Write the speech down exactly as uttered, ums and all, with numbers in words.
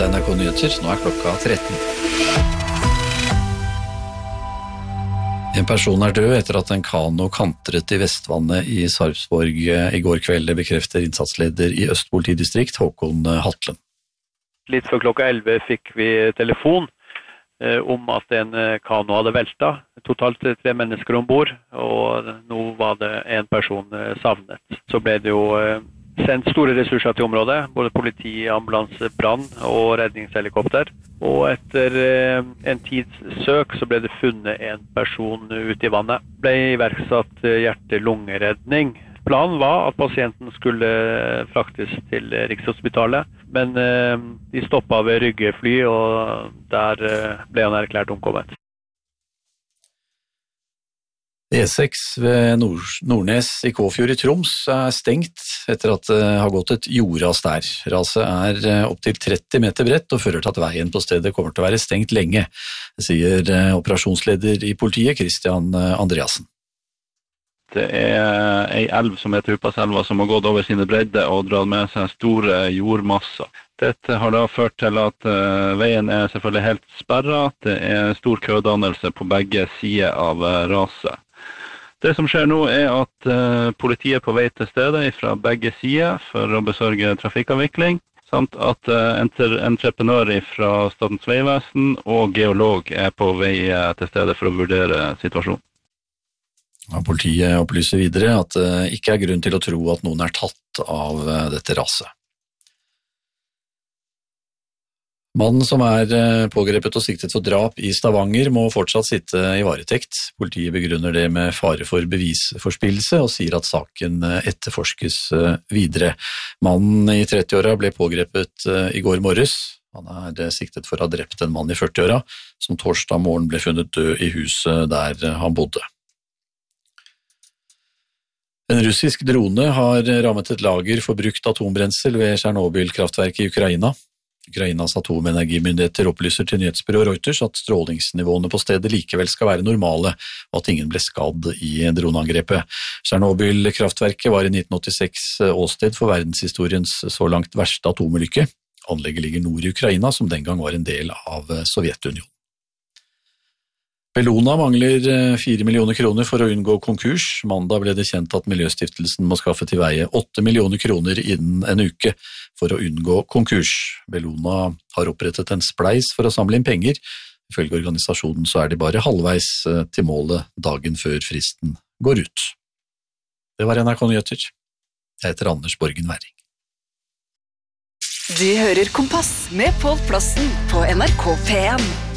Dette er N R K Nyheter, nå er klokka tretten. En person er død etter at en kano kantret i Vestvannet i Sarpsborg i går kveld, det bekrefter innsatsleder i Øst politidistrikt, Håkon Hatlen. Litt før klokka elleve fikk vi telefon eh, om at en kano hadde velta. Totalt tre mennesker ombord, og nå var det en person eh, savnet. Så ble det jo eh, sendt store ressurser til området, både politi, ambulanse, brann og redningshelikopter. Og etter eh, en tids søk så ble det funnet en person ute i vannet. Ble iverksatt eh, hjerte-lungeredning. Planen var at pasienten skulle fraktes til Rikshospitalet, men eh, de stoppet ved Rygge fly, og der eh, ble han erklært omkommet. E seks ved Nord Nordnes i Kåfjord i Troms er stengt etter at det har gått et jordras der. Raset er opp til tretti meter bredt og fører til at veien på stedet kommer til å være stengt lenge, sier operasjonsleder i politiet, Christian Andreassen. Det er en elv som heter Huppaselva som har gått over sine bredde og dratt med seg store jordmasser. Dette har da ført til at uh, veien er selvfølgelig helt sperret. Det er stor kødannelse på begge sider av uh, raset. Det som skjer nå er at uh, politiet er på vei til stedet fra begge sider for å besørge trafikkavvikling, samt at uh, entre entreprenør fra Statens Vegvesen og geolog er på vei uh, til stedet for å vurdere situasjonen. Ja, politiet opplyser videre at det ikke er grunn til å tro at noen er tatt av uh, dette raset. Mannen som er pågrepet og siktet for drap i Stavanger må fortsatt sitte i varetekt. Politiet begrunner det med fare for bevisforspillelse og sier at saken etterforskes videre. Mannen i trettiåra ble pågrepet i går morges. Han er siktet for å ha drept en mann i førtiåra som torsdag morgen ble funnet død i huset der han bodde. En russisk drone har rammet et lager for brukt atombrensel ved Tsjernobyl-kraftverket i Ukraina. Ukrainas atomenergimyndigheter opplyser til nyhetsbyrå Reuters at strålingsnivåene på stedet likevel skal være normale, og at ingen ble skadd i droneangrepet. Tsjernobyl-kraftverket var i nitten åttiseks åsted for verdenshistoriens så langt verste atomulykke. Anlegget ligger nord i Ukraina, som den gang var en del av Sovjetunionen. Bellona mangler fire millioner kroner for å unngå konkurs. Mandag ble det kjent at Miljøstiftelsen må skaffe til veie åtte millioner kroner innen en uke for å unngå konkurs. Bellona har opprettet en spleis for å samle inn penger. Ifølge organisasjonen så er de bare halvveis til målet dagen før fristen går ut. Det var N R K Nyheter. Jeg heter Anders Borgen Werring. Du hører Kompass med Pål Plassen på N R K P en.